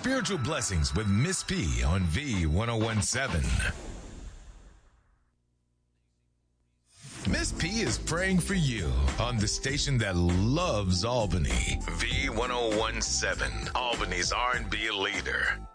Spiritual Blessings with Miss P on V1017. Miss P is praying for you on the station that loves Albany. V1017, Albany's R&B leader.